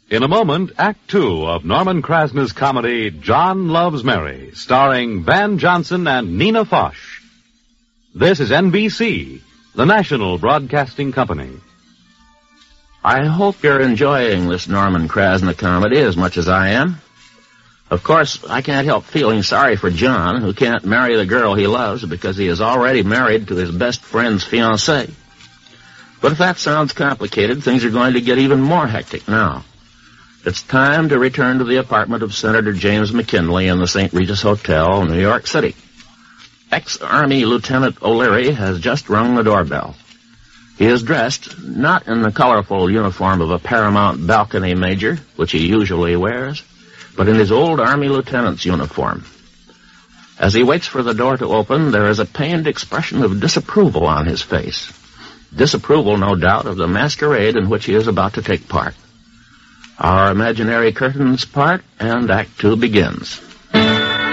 In a moment, Act Two of Norman Krasna's comedy, John Loves Mary, starring Van Johnson and Nina Foch. This is NBC, the national broadcasting company. I hope you're enjoying this Norman Krasna comedy as much as I am. Of course, I can't help feeling sorry for John, who can't marry the girl he loves because he is already married to his best friend's fiancée. But if that sounds complicated, things are going to get even more hectic now. It's time to return to the apartment of Senator James McKinley in the St. Regis Hotel, New York City. Ex-Army Lieutenant O'Leary has just rung the doorbell. He is dressed not in the colorful uniform of a Paramount balcony major, which he usually wears, but in his old Army lieutenant's uniform. As he waits for the door to open, there is a pained expression of disapproval on his face. Disapproval, no doubt, of the masquerade in which he is about to take part. Our imaginary curtains part, and Act Two begins.